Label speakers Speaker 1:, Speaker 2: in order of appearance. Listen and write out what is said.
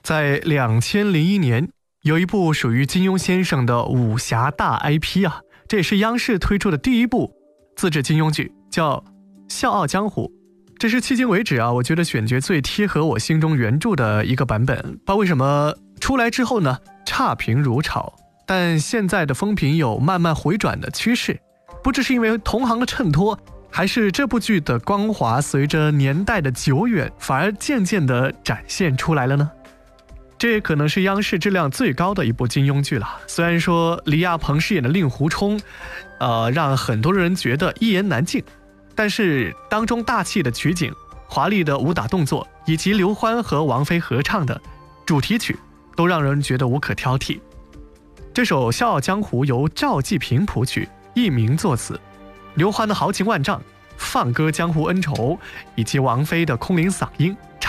Speaker 1: 在2001年，有一部属于金庸先生的武侠大 IP 啊，这也是央视推出的第一部自制金庸剧，叫《笑傲江湖》。这是迄今为止啊，我觉得选角最贴合我心中原著的一个版本。不知道为什么出来之后呢，差评如潮，但现在的风评有慢慢回转的趋势。不知是因为同行的衬托，还是这部剧的光华随着年代的久远，反而渐渐地展现出来了呢？这也可能是央视质量最高的一部金庸剧了。虽然说李亚鹏饰演的令狐冲，让很多人觉得一言难尽，但是当中大气的取景、华丽的武打动作，以及刘欢和王菲合唱的主题曲，都让人觉得无可挑剔。这首《笑傲江湖》由赵季平谱曲，佚名作词，刘欢的豪情万丈，放歌江湖恩仇，以及王菲的空灵嗓音，